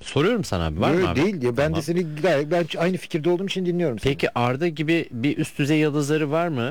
Soruyorum sana abi, var mı Böyle abi? değil ya, ben Tamam. de seni gayet, ben aynı fikirde olduğum için dinliyorum seni. Peki Arda gibi bir üst düzey yıldızları var mı?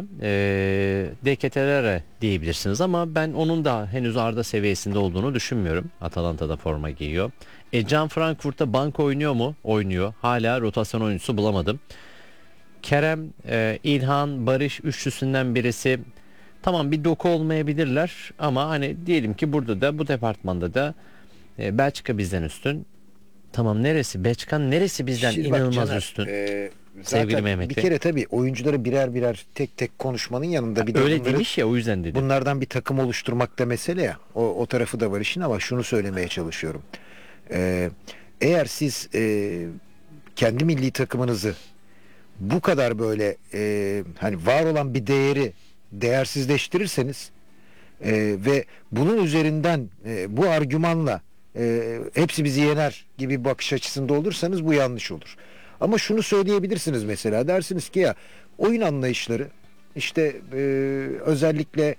De Ketelaere diyebilirsiniz ama ben onun da henüz Arda seviyesinde olduğunu düşünmüyorum. Atalanta'da forma giyiyor. Can Frankfurt'ta banko oynuyor mu? Oynuyor. Hala rotasyon oyuncusu bulamadım. Kerem, İlhan, Barış üçlüsünden birisi. Tamam, bir doku olmayabilirler ama hani diyelim ki burada da bu departmanda da Belçika bizden üstün. Tamam, neresi? Belçika'nın neresi bizden Şimdi bak inanılmaz Caner, üstün? Sevgili zaten bir Mehmet Bey. kere tabii oyuncuları birer birer tek tek konuşmanın yanında bir de Öyle demiş ya, o yüzden dedim. bunlardan bir takım oluşturmak da mesele ya. O tarafı da var işin, ama şunu söylemeye çalışıyorum. Ee, Eğer siz kendi milli takımınızı bu kadar böyle hani var olan bir değeri değersizleştirirseniz ve bunun üzerinden bu argümanla hepsi bizi yener gibi bir bakış açısında olursanız bu yanlış olur. Ama şunu söyleyebilirsiniz, mesela dersiniz ki ya, oyun anlayışları işte özellikle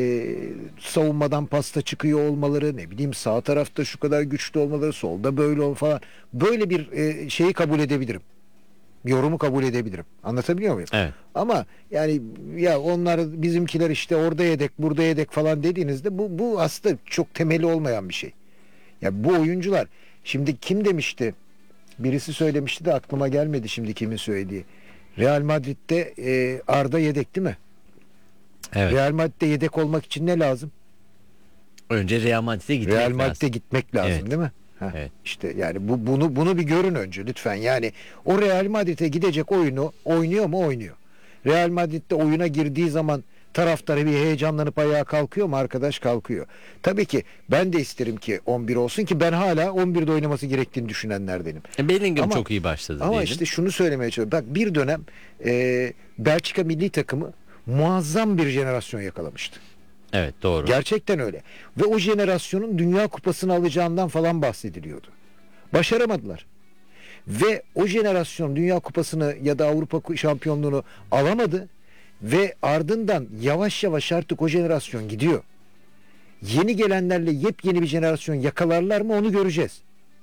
savunmadan pasta çıkıyor olmaları, ne bileyim sağ tarafta şu kadar güçlü olmaları, solda böyle falan, böyle bir şeyi kabul edebilirim. Yorumu kabul edebilirim. Anlatabiliyor muyum? Evet. Ama yani ya onlar bizimkiler işte orada yedek burada yedek falan dediğinizde bu aslında çok temeli olmayan bir şey. Ya bu oyuncular, şimdi kim demişti? Birisi söylemişti de aklıma gelmedi şimdi kimin söylediği. Real Madrid'de Arda yedek değil mi? Evet. Real Madrid'de yedek olmak için ne lazım? Önce Real Madrid'e gitmek Real lazım. Madrid'e gitmek lazım, Evet. değil mi? Ha, Evet. işte yani bunu bir görün önce lütfen. Yani o Real Madrid'e gidecek oyunu oynuyor mu? Oynuyor. Real Madrid'de oyuna girdiği zaman taraftarı bir heyecanlanıp ayağa kalkıyor mu? Arkadaş, kalkıyor. Tabii ki ben de isterim ki 11 olsun, ki ben hala 11'de oynaması gerektiğini düşünenlerdenim. Bellingham Ama- çok iyi başladı Ama diyelim. işte şunu söylemeye çalışıyorum. Bak, bir dönem Belçika milli takımı muazzam bir jenerasyon yakalamıştı. Evet, doğru. Gerçekten öyle. Ve o jenerasyonun Dünya Kupası'nı alacağından falan bahsediliyordu. Başaramadılar. Ve o jenerasyon Dünya Kupası'nı ya da Avrupa şampiyonluğunu alamadı. Ve ardından yavaş yavaş artık o jenerasyon gidiyor. Yeni gelenlerle yepyeni bir jenerasyon yakalarlar mı, onu göreceğiz.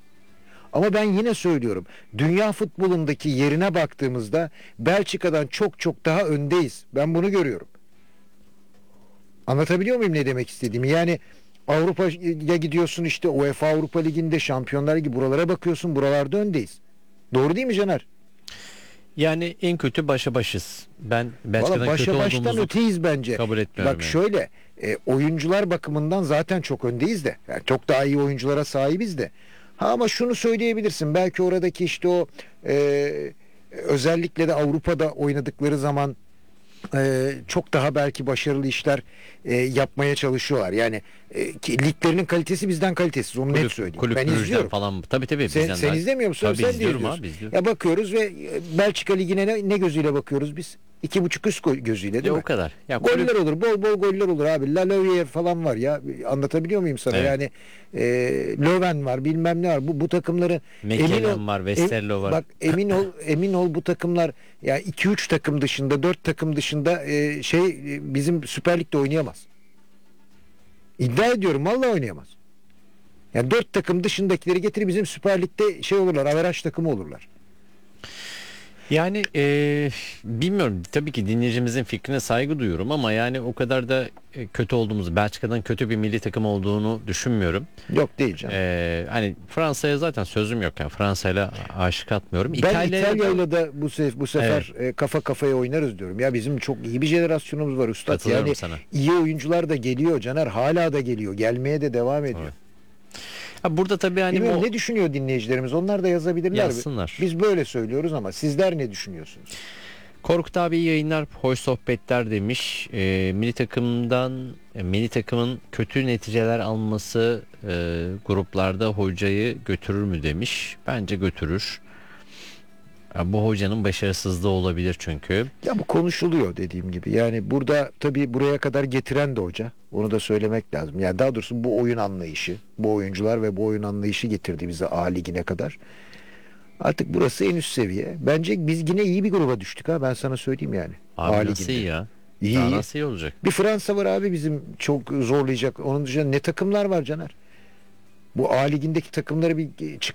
Ama ben yine söylüyorum, dünya futbolundaki yerine baktığımızda Belçika'dan çok çok daha öndeyiz. Ben bunu görüyorum. Anlatabiliyor muyum ne demek istediğimi? Yani Avrupa'ya gidiyorsun, işte UEFA Avrupa Ligi'nde, Şampiyonlar Ligi, buralara bakıyorsun, buralarda öndeyiz. Doğru değil mi Caner? Yani en kötü başa başız. Ben Valla Belçika'dan kötü başa baştan olduğumuzu öteyiz bence. kabul etmiyorum Bak yani. şöyle, oyuncular bakımından zaten çok öndeyiz de. Yani çok daha iyi oyunculara sahibiz de. Ha, ama şunu söyleyebilirsin. Belki oradaki işte o özellikle de Avrupa'da oynadıkları zaman çok daha belki başarılı işler yapmaya çalışıyorlar. Yani ki liglerinin kalitesi bizden kalitesiz. Onu net söyleyeyim. Kulüp Ben Brugge'den izliyorum. falan. Tabii Sen, bizden sen daha. izlemiyor musun? Tabii Sen de izliyorum izliyorsun. abi, izliyorum. Ya bakıyoruz ve Belçika Ligi'ne ne gözüyle bakıyoruz biz? 2,5 üst gözüyle, değil Ya mi? o kadar. Ya Goller olur. Bol bol goller olur abi. La Louvière falan var ya. Anlatabiliyor muyum sana? Evet. Yani Löwen var, bilmem ne var. Bu takımları Mekelen var, Westerlo var. bak, emin ol bu takımlar ya 2-3 takım dışında, 4 takım dışında bizim Süper Lig'de oynayamaz. İddia ediyorum, vallahi oynayamaz. Yani 4 takım dışındakileri getir, bizim Süper Lig'de şey olurlar, averaj takımı olurlar. Yani bilmiyorum, tabii ki dinleyicimizin fikrine saygı duyuyorum ama yani o kadar da kötü olduğumuzu, Belçika'dan kötü bir milli takım olduğunu düşünmüyorum. Yok, değil canım. Hani Fransa'ya zaten sözüm yok, yani Fransa'yla aşık atmıyorum. Ben İtalya'ya İtalya'yla da bu sefer kafa kafaya oynarız diyorum. Ya bizim çok iyi bir jenerasyonumuz var üstad. Katılıyorum Yani sana. iyi oyuncular da geliyor Caner, hala da geliyor. Gelmeye de devam ediyor. Evet. Ha, burada tabii hani Bilmiyorum, bu ne düşünüyor dinleyicilerimiz? Onlar da yazabilirler. yazsınlar. Biz böyle söylüyoruz ama sizler ne düşünüyorsunuz? Korkut abi, iyi yayınlar, hoş sohbetler demiş. Milli takımın kötü neticeler alması gruplarda hocayı götürür mü demiş. Bence götürür. Ya, bu hocanın başarısızlığı olabilir çünkü. Ya bu konuşuluyor dediğim gibi. Yani burada tabii buraya kadar getiren de hoca. Onu da söylemek lazım. Yani daha doğrusu bu oyun anlayışı, bu oyuncular ve bu oyun anlayışı getirdi bizi A Ligi'ne kadar. Artık burası en üst seviye. Bence biz yine iyi bir gruba düştük ha. Ben sana söyleyeyim yani. A Abi nasıl Ligi'nde. iyi ya? İyi, Daha iyi. nasıl iyi olacak? Bir Fransa var abi bizim çok zorlayacak. Onun dışında ne takımlar var Caner? Bu A Ligi'ndeki takımları bir